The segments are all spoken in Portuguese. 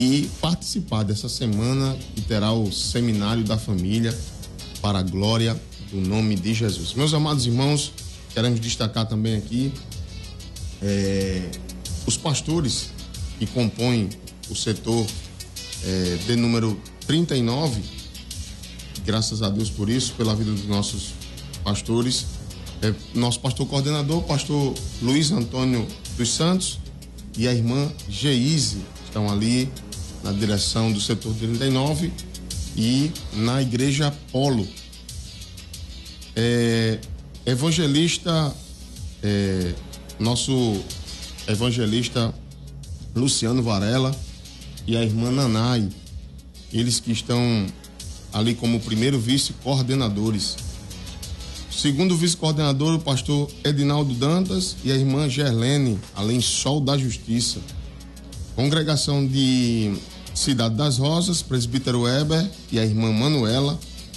e participar dessa semana que terá o Seminário da Família para a glória do nome de Jesus. Meus amados irmãos, queremos destacar também aqui os pastores que compõem o setor de número 39, graças a Deus por isso, pela vida dos nossos pastores. Nosso pastor coordenador, pastor Luiz Antônio dos Santos, e a irmã Geise estão ali na direção do setor 39 e na igreja Polo. Nosso evangelista Luciano Varela e a irmã Nanai, eles que estão ali como primeiro vice-coordenadores. Segundo vice-coordenador, o pastor Edinaldo Dantas e a irmã Gerlene, além Sol da Justiça. Congregação de Cidade das Rosas, presbítero Weber e a irmã Manuela.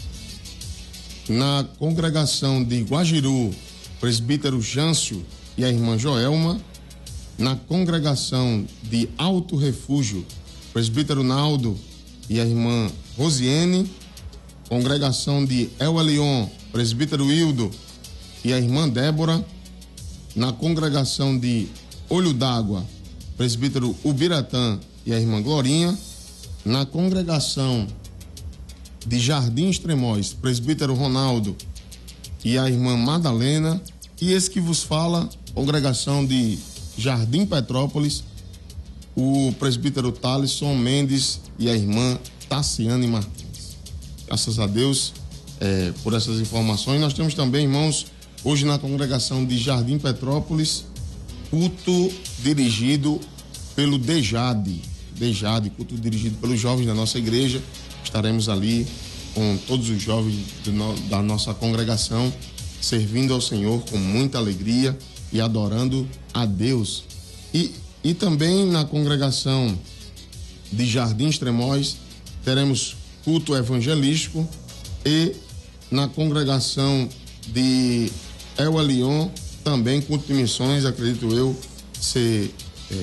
Na congregação de Guajiru, presbítero Jâncio e a irmã Joelma. Na congregação de Alto Refúgio, presbítero Naldo e a irmã Rosiene. Congregação de El Elion, presbítero Hildo e a irmã Débora. Na congregação de Olho d'Água, presbítero Ubiratã e a irmã Glorinha. Na congregação de Jardim Extremóis, presbítero Ronaldo e a irmã Madalena. E esse que vos fala, congregação de Jardim Petrópolis, o presbítero Thalisson Mendes e a irmã Tassiane Martins. Graças a Deus por essas informações. Nós temos também, irmãos, hoje na congregação de Jardim Petrópolis, culto dirigido pelo DEJAD, culto dirigido pelos jovens da nossa igreja. Estaremos ali com todos os jovens da nossa congregação, servindo ao Senhor com muita alegria e adorando a Deus. E também na congregação de Jardim Extremóis teremos culto evangelístico, e na congregação de El Elion também culto de missões, acredito eu, ser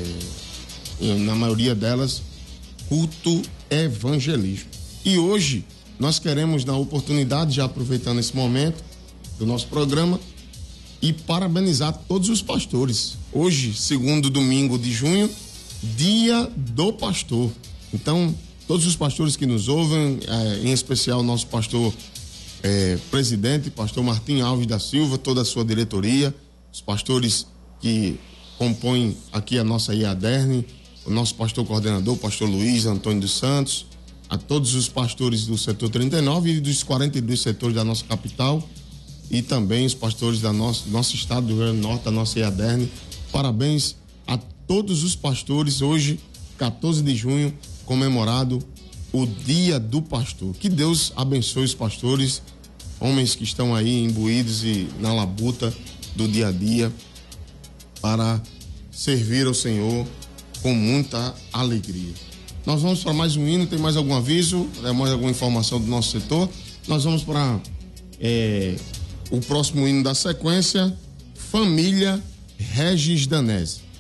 na maioria delas culto evangelístico. E hoje nós queremos dar oportunidade, já aproveitando esse momento do nosso programa, e parabenizar todos os pastores. Hoje, segundo domingo de junho, dia do pastor. Então, todos os pastores que nos ouvem, em especial nosso pastor presidente, pastor Martim Alves da Silva, toda a sua diretoria, os pastores que compõem aqui a nossa IADERN, o nosso pastor coordenador, pastor Luiz Antônio dos Santos, a todos os pastores do setor 39 e dos 42 setores da nossa capital, e também os pastores do nosso estado do Rio Grande do Norte, da nossa IADERN. Parabéns a todos os pastores. Hoje, 14 de junho, comemorado o Dia do Pastor. Que Deus abençoe os pastores, homens que estão aí imbuídos e na labuta do dia a dia para servir ao Senhor com muita alegria. Nós vamos para mais um hino. Tem mais algum aviso? Mais alguma informação do nosso setor? Nós vamos para o próximo hino da sequência, Família Regis Danese.